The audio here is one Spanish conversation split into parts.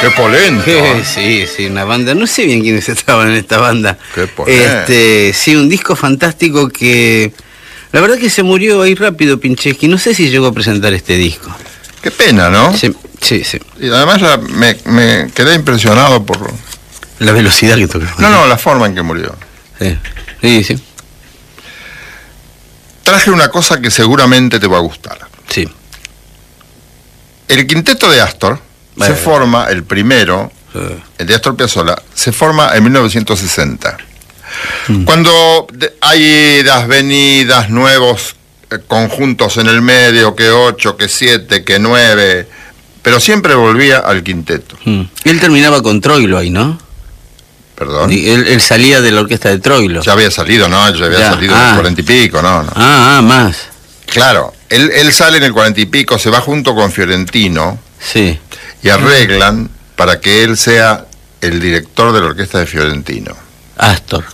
Qué polento. Sí, una banda, no sé bien quiénes estaban en esta banda. Qué polento. Sí, un disco fantástico que la verdad que se murió ahí rápido Pincheski, no sé si llegó a presentar este disco. Qué pena, ¿no? Sí. Y además me quedé impresionado por... La velocidad que tocaba. No, la forma en que murió. Sí. Traje una cosa que seguramente te va a gustar. Sí. El quinteto de Astor se forma, el primero, el de Astor Piazzolla, se forma en 1960. Cuando hay idas, venidas, nuevos conjuntos en el medio, que 8, que 7, que 9, pero siempre volvía al quinteto. Él terminaba con Troilo ahí, ¿no? Perdón. Él salía de la orquesta de Troilo. Ya había salido, ¿no? Ya había salido en el 40 y pico, ¿no? Más. Claro, él sale en el 40 y pico, se va junto con Fiorentino. Sí. Y arreglan para que él sea el director de la orquesta de Fiorentino. Astor.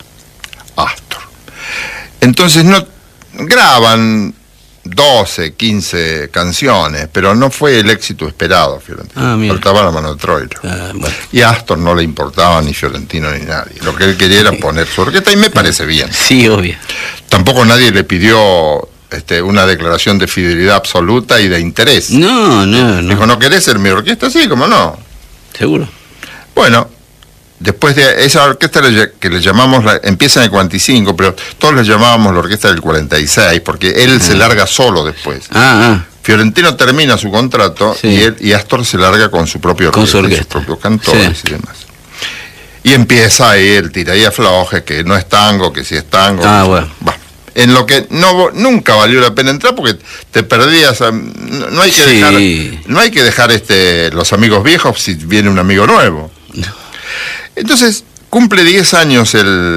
Entonces no graban 12, 15 canciones, pero no fue el éxito esperado, Fiorentino. Faltaba la mano de Troilo. Bueno. Y a Astor no le importaba ni Fiorentino ni nadie. Lo que él quería era poner su orquesta y me parece bien. Sí, obvio. Tampoco nadie le pidió una declaración de fidelidad absoluta y de interés. No. Dijo, ¿no querés ser mi orquesta? Sí, ¿cómo no? Seguro. Bueno, después de esa orquesta que le llamamos, empieza en el 45, pero todos le llamábamos la orquesta del 46, porque él se larga solo después. Fiorentino termina su contrato y Astor se larga con su propia orquesta, sus propios cantores y demás. Y empieza ahí el tira y afloje, que no es tango, que sí es tango. Bueno. En lo que nunca valió la pena entrar porque te perdías. No hay que dejar los amigos viejos si viene un amigo nuevo. Entonces cumple 10 años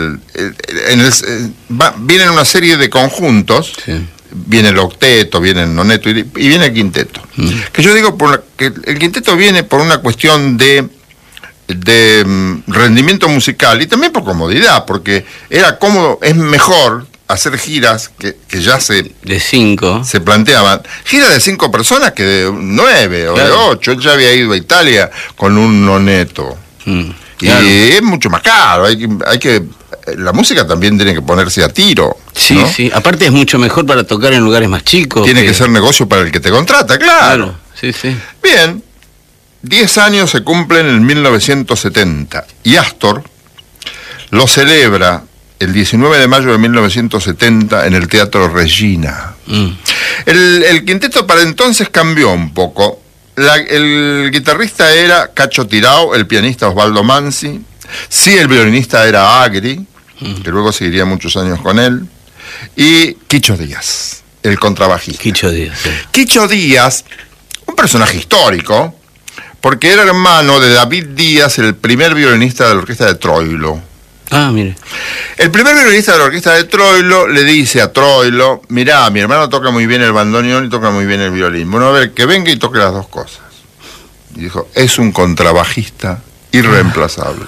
vienen una serie de conjuntos. Viene el octeto, viene el noneto y viene el quinteto. Que yo digo que el quinteto viene por una cuestión de rendimiento musical y también por comodidad, porque era cómodo, es mejor hacer giras que ya de 5 se planteaban, giras de 5 personas que de 9 o de 8. Él ya había ido a Italia con un noneto. Y es mucho más caro, la música también tiene que ponerse a tiro. Sí, aparte es mucho mejor para tocar en lugares más chicos. Tiene que ser negocio para el que te contrata, claro. Sí. Bien, 10 años se cumplen en 1970 y Astor lo celebra el 19 de mayo de 1970 en el Teatro Regina. El quinteto para entonces cambió un poco. El guitarrista era Cacho Tirao, el pianista Osvaldo Manzi. Sí, el violinista era Agri, que luego seguiría muchos años con él. Y Quicho Díaz, el contrabajista. Quicho Díaz, un personaje histórico, porque era hermano de David Díaz, el primer violinista de la orquesta de Troilo. Mire. El primer violinista de la orquesta de Troilo le dice a Troilo, mirá, mi hermano toca muy bien el bandoneón y toca muy bien el violín. Bueno, a ver, que venga y toque las dos cosas. Y dijo, es un contrabajista irreemplazable.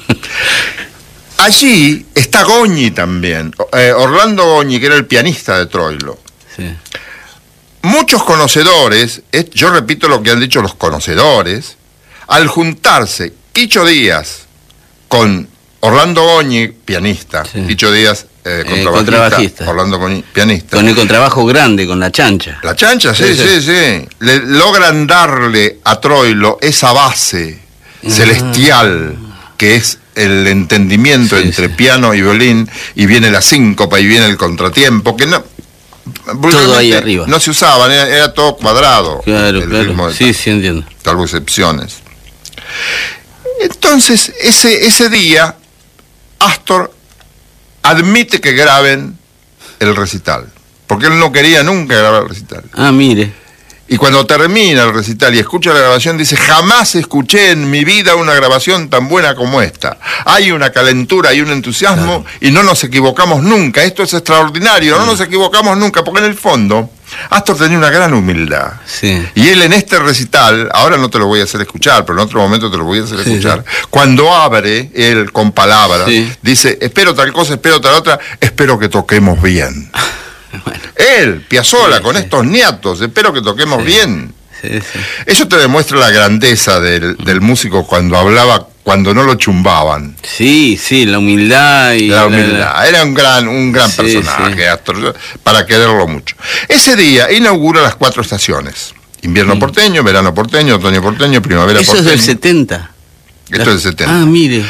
Allí está Goñi también, Orlando Goñi, que era el pianista de Troilo. Muchos conocedores, yo repito lo que han dicho los conocedores, al juntarse Quicho Díaz con Orlando Goñi, pianista, Quicho Díaz, contrabajista, Orlando Goñi, pianista. Con el contrabajo grande, con la chancha. La chancha, sí. Logran darle a Troilo esa base celestial que es el entendimiento entre piano y violín, y viene la síncopa y viene el contratiempo, que no... Todo ahí arriba. No se usaban, era todo cuadrado. Claro. Sí, entiendo. Salvo excepciones. Entonces, ese día, Astor admite que graben el recital, porque él no quería nunca grabar el recital. Mire. Y cuando termina el recital y escucha la grabación, dice, jamás escuché en mi vida una grabación tan buena como esta. Hay una calentura, hay un entusiasmo, y no nos equivocamos nunca. Esto es extraordinario, no nos equivocamos nunca, porque en el fondo Astor tenía una gran humildad. Y él en este recital, ahora no te lo voy a hacer escuchar, pero en otro momento te lo voy a hacer escuchar, cuando abre él con palabras, dice, espero tal cosa, espero tal otra, espero que toquemos bien. Él, Piazzolla, con estos niatos, espero que toquemos bien. sí, sí. Eso te demuestra la grandeza del músico cuando hablaba, cuando no lo chumbaban. Sí, sí, la humildad y La humildad. Era un gran Sí, personaje, sí. Astor, para quererlo mucho. Ese día inaugura las 4 estaciones. Invierno porteño, verano porteño, otoño porteño, primavera Eso porteño. es del 70. Esto es del 70. Ah, mire.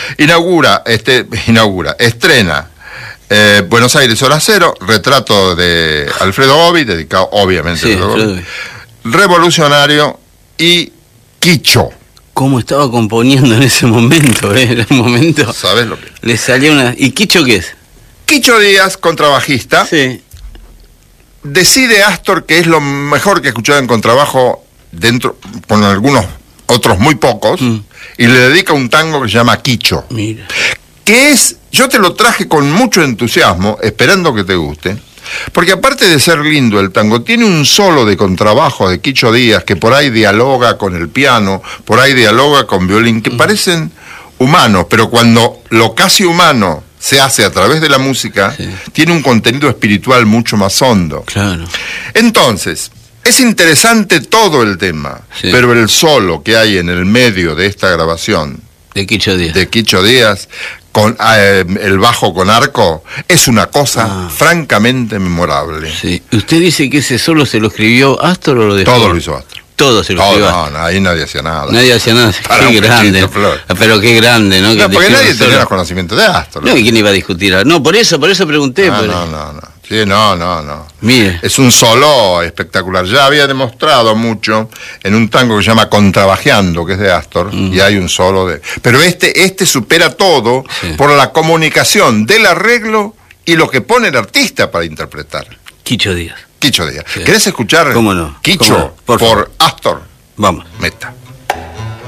Estrena Buenos Aires Hora Cero, retrato de Alfredo Gobi, dedicado obviamente Sí, a Alfredo Alfredo Gobi, Revolucionario y Quicho. ¿Cómo estaba componiendo en ese momento? Era un momento. ¿Sabes lo que es? Le salió una. ¿Y Quicho qué es? Quicho Díaz, contrabajista, Sí. decide Astor que es lo mejor que escuchaba en contrabajo, dentro, con algunos otros muy pocos, y le dedica un tango que se llama Quicho. Mira. Que es, yo te lo traje con mucho entusiasmo, esperando que te guste, porque aparte de ser lindo el tango, tiene un solo de contrabajo de Quicho Díaz, que por ahí dialoga con el piano, por ahí dialoga con violín, que parecen humanos, pero cuando lo casi humano se hace a través de la música, Sí. tiene un contenido espiritual mucho más hondo. Claro. Entonces, es interesante todo el tema, Sí. pero el solo que hay en el medio de esta grabación De Quicho Díaz. de Quicho Díaz, con el bajo con arco, es una cosa francamente memorable. Sí. ¿Usted dice que ese solo se lo escribió Astor o lo dejó? Todo lo hizo Astor. Todo se lo Todo, escribió no, Astor. no, ahí nadie hacía nada. Nadie hacía nada. Para Qué un grande. pechito, Flor. Pero qué grande, ¿no? No, Que porque dejó nadie solo. tenía los conocimientos de Astor. No, ¿y quién iba a discutir? No, por eso pregunté. No, pues. no. Sí, no. Mire. Es un solo espectacular. Ya había demostrado mucho en un tango que se llama Contrabajeando, que es de Astor, y hay un solo de... Pero este supera todo Sí. por la comunicación del arreglo y lo que pone el artista para interpretar. Quicho Díaz. Quicho Díaz. Sí. ¿Querés escuchar ¿Cómo no? Quicho ¿Cómo no? Por por favor. Astor? Vamos. Meta.